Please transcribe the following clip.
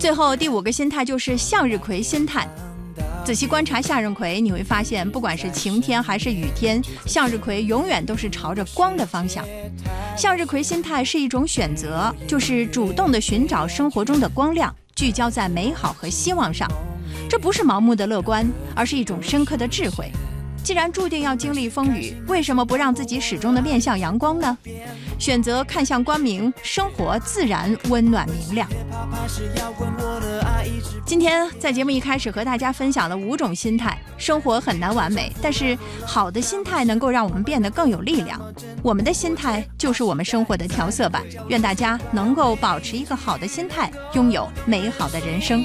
最后第5个心态就是向日葵心态。仔细观察向日葵，你会发现不管是晴天还是雨天，向日葵永远都是朝着光的方向。向日葵心态是一种选择，就是主动地寻找生活中的光亮，聚焦在美好和希望上。这不是盲目的乐观，而是一种深刻的智慧。既然注定要经历风雨，为什么不让自己始终的面向阳光呢？选择看向光明，生活自然温暖明亮。今天在节目一开始和大家分享了5种心态。生活很难完美，但是好的心态能够让我们变得更有力量。我们的心态就是我们生活的调色板。愿大家能够保持一个好的心态，拥有美好的人生。